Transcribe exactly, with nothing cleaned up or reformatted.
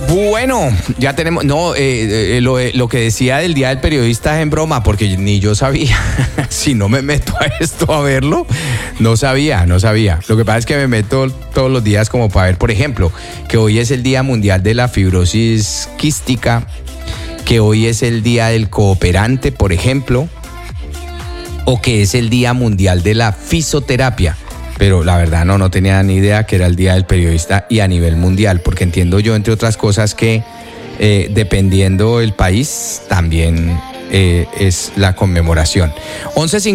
Bueno, ya tenemos, no, eh, eh, lo, eh, lo que decía del Día del Periodista es en broma, porque ni yo sabía, si no me meto a esto a verlo, no sabía, no sabía. Lo que pasa es que me meto todos los días como para ver, por ejemplo, que hoy es el Día Mundial de la Fibrosis Quística, que hoy es el Día del Cooperante, por ejemplo, o que es el Día Mundial de la Fisioterapia. Pero la verdad no, no tenía ni idea que era el Día del Periodista y a nivel mundial, porque entiendo yo, entre otras cosas, que eh, dependiendo del país también eh, es la conmemoración. once